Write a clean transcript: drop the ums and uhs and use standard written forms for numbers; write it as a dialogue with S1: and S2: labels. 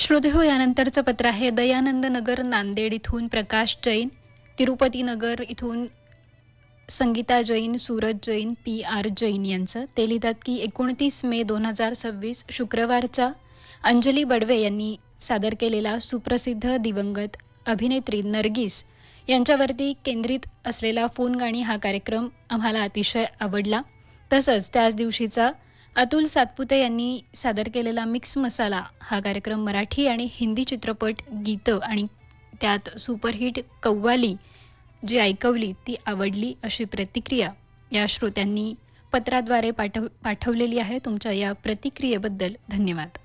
S1: श्रोतेहो, यानंतरचं पत्र आहे दयानंद नगर नांदेड इथून प्रकाश जैन, तिरुपती नगर इथून संगीता जैन, सूरज जैन, PR जैन यांचं. ते लिहितात की 29 मे 2026 शुक्रवारचा अंजली बडवे यांनी सादर केलेला सुप्रसिद्ध दिवंगत अभिनेत्री नर्गिस यांच्यावरती केंद्रित असलेला फोन गाणी हा कार्यक्रम आम्हाला अतिशय आवडला. तसंच त्याच दिवशीचा अतुल सातपुते यांनी सादर केलेला मिक्स मसाला हा कार्यक्रम मराठी आणि हिंदी चित्रपट गीतं आणि त्यात सुपरहिट कव्वाली जी ऐकवली ती आवडली अशी प्रतिक्रिया या श्रोत्यांनी पत्राद्वारे पाठवलेली आहे. तुमच्या या प्रतिक्रियेबद्दल धन्यवाद.